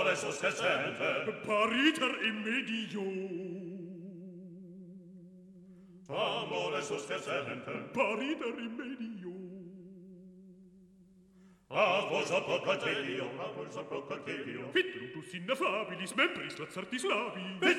Amore sus che sente, pariter in medio. Amore sus che sente, pariter in medio. A vos apocatio, a vos apocatio. Vitrutus ineffabilis membris lacertis labi.